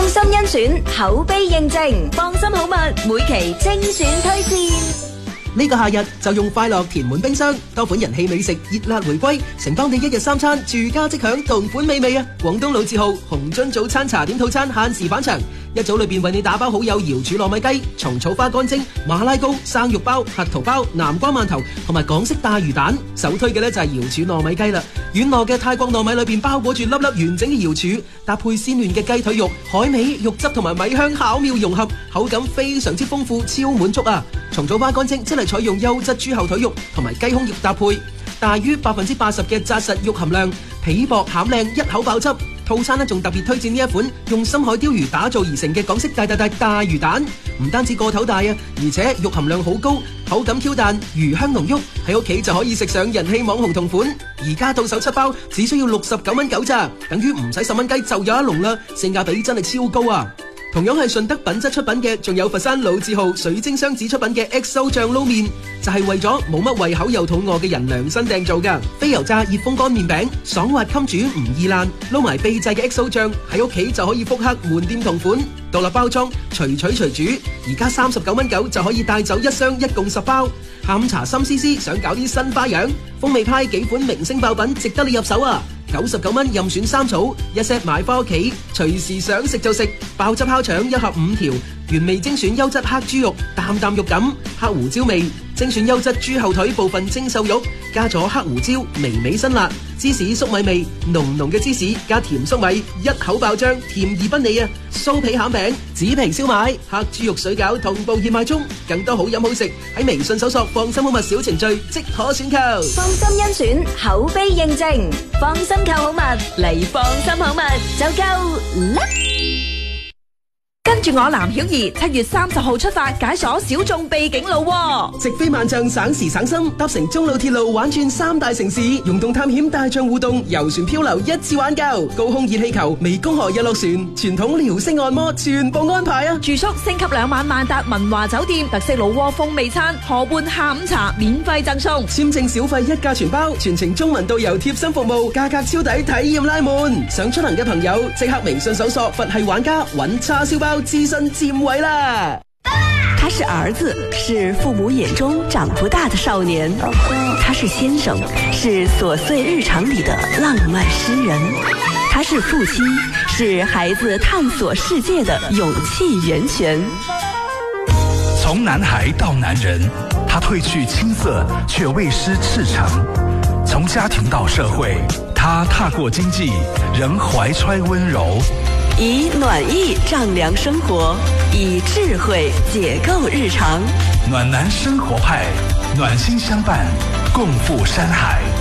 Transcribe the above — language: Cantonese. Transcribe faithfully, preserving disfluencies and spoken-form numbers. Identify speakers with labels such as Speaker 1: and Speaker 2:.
Speaker 1: 心甄選，口碑認證，放心好物每期精選推薦。
Speaker 2: 呢個夏日就用快樂填滿冰箱，多款人氣美食熱辣回歸，承當你一日三餐住家即享同款美味啊！廣東老字號紅樽早餐茶點套餐限時返場，一組裏邊為你打包好有瑤柱糯米雞、蟲草花乾蒸、馬拉糕、生肉包、核桃包、南瓜饅頭同埋港式大魚蛋。首推嘅呢就係瑤柱糯米雞啦，軟糯嘅泰國糯米裏邊包裹住粒粒完整嘅瑤柱，搭配鮮嫩嘅雞腿肉、海味、肉汁同埋米香巧妙融合，口感非常之豐富，超滿足啊！蟲草花乾蒸真係採用優質豬後腿肉同埋雞胸肉搭配，大於百分之八十嘅紮實肉含量，皮薄餡靚，一口爆汁。套餐呢仲特別推薦呢一款用深海鯛魚打造而成嘅港式大大大大魚蛋，唔單止個頭大啊，而且肉含量好高，口感 Q 彈，魚香濃郁，喺屋企就可以食上人氣網紅同款。而家到手七包只需要六十九蚊九咋，等於唔使十蚊雞就有一籠啦，性價比真係超高啊！同樣係順德品質出品嘅，仲有佛山老字號水晶雙子出品嘅 X O 醬撈麵，就係為咗冇乜胃口又肚餓嘅人量身訂造噶。非油炸熱風乾麵餅，爽滑襟煮唔易爛，撈埋秘製嘅 X O 醬，喺屋企就可以復刻門店同款，獨立包裝，隨取隨煮。而家三十九蚊九就可以帶走一箱，一共十包。下午茶心思思想搞啲新花樣，風味派幾款明星爆品值得你入手啊！九十九蚊任選三組，一 set 買返屋企，隨時想食就食。爆汁烤腸一盒五條，原味精選優質黑豬肉，啖啖肉感，黑胡椒味，精選優質豬後腿部分精瘦肉，加咗黑胡椒，微微辛辣，芝士粟米味，濃濃嘅芝士加甜粟米，一口爆漿，甜而不膩啊！酥皮餡餅、紙皮燒賣、黑豬肉水餃同步熱賣中，更多好飲好食喺微信搜索放心好物小程序即可選購。
Speaker 1: 放心甄選，口碑認證，放心購好物嚟放心好物就夠啦！
Speaker 3: 跟住我藍曉儀七月三十號出發解鎖小眾秘境路喎，
Speaker 2: 直飛萬象省時省心，搭乘中路鐵路玩轉三大城市，溶洞探險大象互動，遊船漂流一次玩夠，高空熱氣球、湄公河日落船、傳統遼式按摩全部安排啊！
Speaker 3: 住宿升級兩晚萬達文華酒店，特色老窩風味餐，河畔下午茶免費贈送，
Speaker 2: 簽證小費一價全包，全程中文導遊貼心服務，價格超抵，體驗拉滿。想出行嘅朋友即刻微信搜索佛系玩家，揾叉燒包資訊佔位啦！
Speaker 4: 他是兒子，是父母眼中長不大的少年；他是先生，是瑣碎日常裡的浪漫詩人；他是父親，是孩子探索世界的勇氣源泉。
Speaker 5: 從男孩到男人，他褪去青澀，卻未失赤誠；從家庭到社會，他踏過經濟，仍懷揣溫柔。
Speaker 4: 以暖意丈量生活，以智慧解構日常。
Speaker 5: 暖男生活派，暖心相伴，共赴山海。